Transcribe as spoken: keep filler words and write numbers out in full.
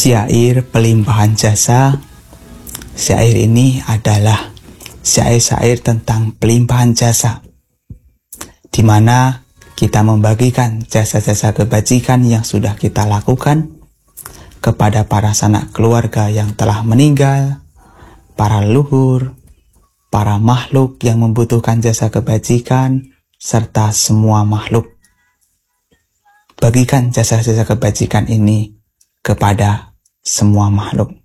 Syair pelimpahan jasa. Syair ini adalah syair-syair tentang pelimpahan jasa, di mana kita membagikan jasa-jasa kebajikan yang sudah kita lakukan kepada para sanak keluarga yang telah meninggal, para leluhur, para makhluk yang membutuhkan jasa kebajikan, serta semua makhluk. Bagikan jasa-jasa kebajikan ini kepada semua makhluk.